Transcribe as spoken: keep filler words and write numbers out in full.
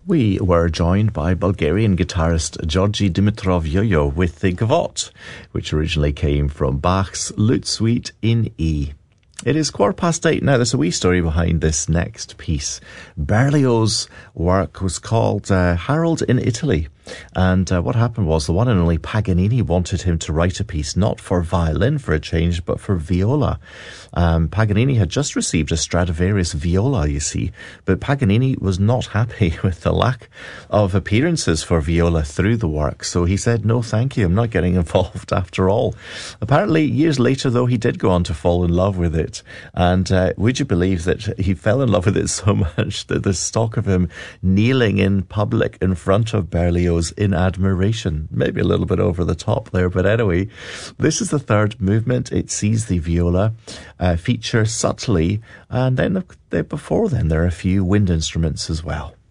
We were joined by Bulgarian guitarist Georgi Dimitrov Yo-Yo with the Gavotte, which originally came from Bach's Lute Suite in E. It is quarter past eight now. There's a wee story behind this next piece. Berlioz's work was called uh, Harold in Italy. And uh, what happened was the one and only Paganini wanted him to write a piece not for violin for a change, but for viola. Um, Paganini had just received a Stradivarius viola, you see, but Paganini was not happy with the lack of appearances for viola through the work. So he said, no, thank you, I'm not getting involved after all. Apparently, years later, though, he did go on to fall in love with it. And uh, would you believe that he fell in love with it so much that there's talk of him kneeling in public in front of Berlioz in admiration. Maybe a little bit over the top there, but anyway, this is the third movement. It sees the viola uh, feature subtly, and then before then there are a few wind instruments as well.